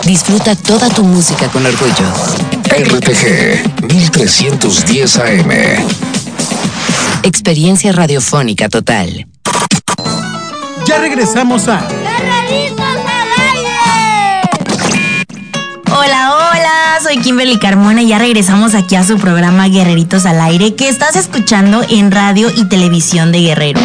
Disfruta toda tu música con orgullo. RTG 1310 AM. Experiencia radiofónica total. Ya regresamos a ¡Guerreritos al aire! Hola, hola, soy Kimberly Carmona y ya regresamos aquí a su programa Guerreritos al Aire, que estás escuchando en radio y televisión de Guerrero.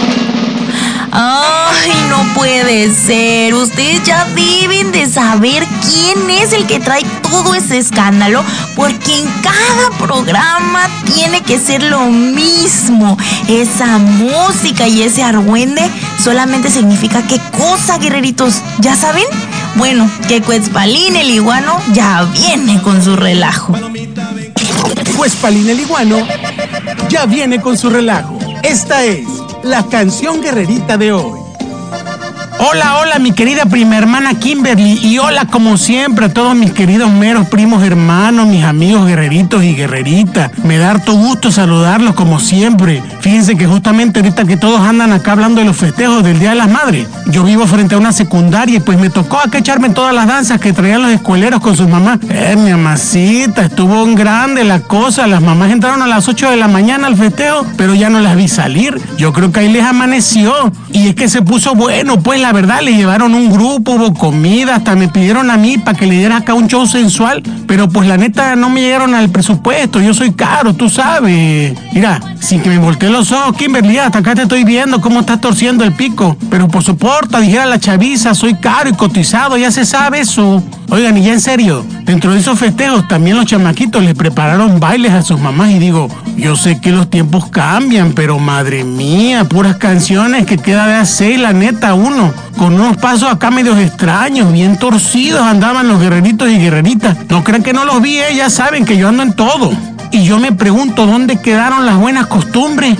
¡Ay, no puede ser! Ustedes ya deben de saber quién es el que trae todo ese escándalo, porque en cada programa tiene que ser lo mismo. Esa música y ese argüende solamente significa ¿qué cosa, guerreritos? ¿Ya saben? Bueno, que Cuetzpalín el iguano ya viene con su relajo. Cuetzpalín el iguano ya viene con su relajo. Esta es la canción guerrerita de hoy. Hola, hola, mi querida prima hermana Kimberly, y hola como siempre a todos mis queridos meros primos hermanos, mis amigos guerreritos y guerreritas. Me da harto gusto saludarlos como siempre. Fíjense que justamente ahorita que todos andan acá hablando de los festejos del Día de las Madres, yo vivo frente a una secundaria y pues me tocó acá echarme en todas las danzas que traían los escueleros con sus mamás. Mi mamacita, estuvo en grande la cosa. Las mamás entraron a las 8 de la mañana al festejo, pero ya no las vi salir. Yo creo que ahí les amaneció. Y es que se puso bueno, pues la verdad, le llevaron un grupo, hubo comida, hasta me pidieron a mí para que le diera acá un show sensual, pero pues la neta no me llegaron al presupuesto, yo soy caro, tú sabes. Mira, sin que me voltee los ojos, Kimberly, hasta acá te estoy viendo cómo estás torciendo el pico, pero por soporta, dijera la chaviza, soy caro y cotizado, ya se sabe eso. Oigan, y ya en serio, dentro de esos festejos también los chamaquitos les prepararon bailes a sus mamás y digo, yo sé que los tiempos cambian, pero madre mía, puras canciones que queda de hacer, la neta, uno, con unos pasos acá medios extraños, bien torcidos andaban los guerreritos y guerreritas. No crean que no los vi, ya saben que yo ando en todo. Y yo me pregunto, ¿dónde quedaron las buenas costumbres?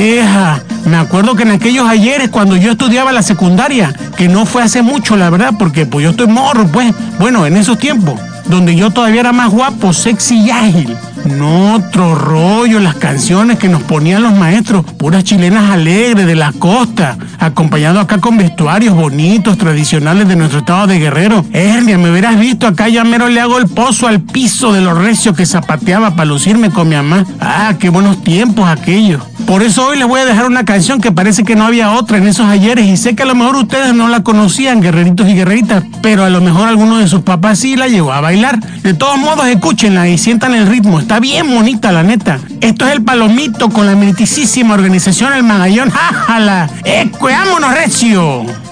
Me acuerdo que en aquellos ayeres cuando yo estudiaba la secundaria, que no fue hace mucho la verdad, porque pues yo estoy morro, pues, bueno, en esos tiempos, donde yo todavía era más guapo, sexy y ágil. No, otro rollo, las canciones que nos ponían los maestros, puras chilenas alegres de la costa, acompañado acá con vestuarios bonitos, tradicionales de nuestro estado de Guerrero. Hernia, me hubieras visto acá, ya mero le hago el pozo al piso de lo recio que zapateaba para lucirme con mi mamá. Qué buenos tiempos aquellos. Por eso hoy les voy a dejar una canción que parece que no había otra en esos ayeres, y sé que a lo mejor ustedes no la conocían, guerreritos y guerreritas, pero a lo mejor alguno de sus papás sí la llevó a bailar. De todos modos, escúchenla y sientan el ritmo, está bien bonita la neta. Esto es El Palomito con la meritísima organización El Magallón. ¡Jájala! ¡Vámonos recio!